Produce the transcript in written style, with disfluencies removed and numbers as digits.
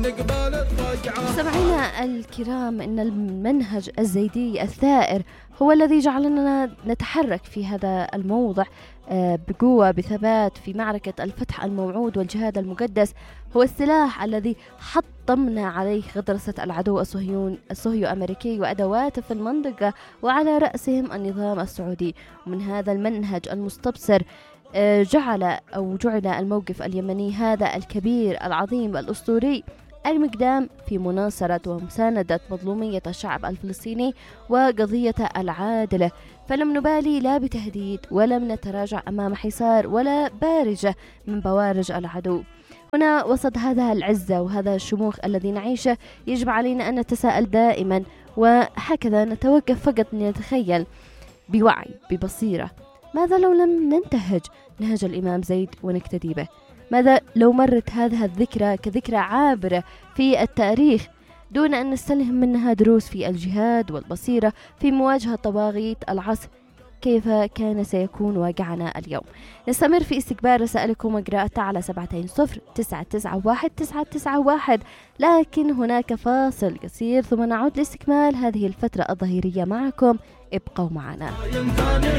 سمعينا الكرام، إن المنهج الزيدي الثائر هو الذي جعلنا نتحرك في هذا الموضع بقوة بثبات في معركة الفتح الموعود والجهاد المقدس. هو السلاح الذي حطمنا عليه غطرسة العدو الصهيو أمريكي وأدواته في المنطقة، وعلى رأسهم النظام السعودي. ومن هذا المنهج المستبصر جعل الموقف اليمني هذا الكبير العظيم الأسطوري المقدام في مناصرة ومساندة مظلومية الشعب الفلسطيني وقضية العادلة. فلم نبالي لا بتهديد، ولم نتراجع أمام حصار ولا بارجة من بوارج العدو. هنا وسط هذا العزة وهذا الشموخ الذي نعيشه، يجب علينا أن نتساءل دائما، وهكذا نتوقف فقط لنتخيل بوعي ببصيرة: ماذا لو لم ننتهج نهج الإمام زيد ونقتدي به؟ ماذا لو مرت هذه الذكرى كذكرى عابرة في التاريخ دون أن نستلهم منها دروس في الجهاد والبصيرة في مواجهة طواغيت العصر؟ كيف كان سيكون واقعنا اليوم؟ نستمر في استقبال رسائلكم وقراءتها على 720-991-991، لكن هناك فاصل قصير ثم نعود لاستكمال هذه الفترة الظهيرية معكم. ابقوا معنا.